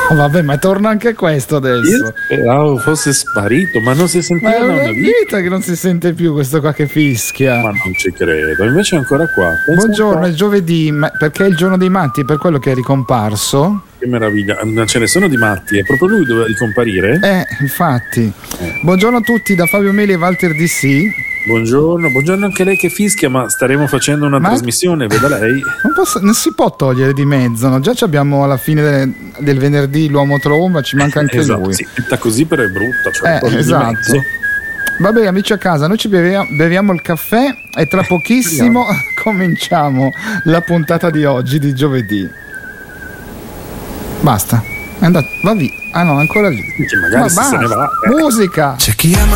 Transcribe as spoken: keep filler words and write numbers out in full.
Oh, vabbè, ma torna anche questo adesso. Io speravo fosse sparito, ma non si sentiva Ma è da una una vita. vita che non si sente più questo qua che fischia. Ma non ci credo, invece è ancora qua. Pensa Buongiorno, un è giovedì, ma- perché è il giorno dei matti, è per quello che è ricomparso. po'. Che meraviglia, non ce ne sono di matti, è proprio lui doveva ricomparire. Eh, infatti. Eh. Buongiorno a tutti da Fabio Meli e Walter D C. Buongiorno, buongiorno anche lei che fischia, ma staremo facendo una Ma- trasmissione, veda lei. Non, posso- non si può togliere di mezzo, no? Già ci abbiamo alla fine de- del venerdì l'uomo tromba, ci manca anche Esatto, lui. sì, tutta così però è brutta, cioè Eh, un po' di esatto. mezzo. Vabbè, amici a casa, noi ci beviamo, beviamo il caffè e tra pochissimo cominciamo la puntata di oggi, di giovedì. Basta, è andato, va via. Ah no, ancora lì. Che magari Ma se se ne basta. va. eh. Musica! C'è chi ama